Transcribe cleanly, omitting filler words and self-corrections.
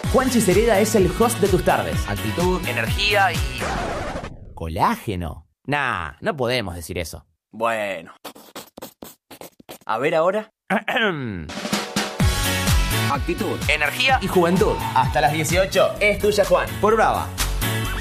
Juanchi Cereda es el host de tus tardes. Actitud, energía y... ¿Colágeno? Nah, no podemos decir eso. Bueno. A ver ahora. Actitud, energía Y juventud. hasta las 18 es tuya, Juan. Por Brava.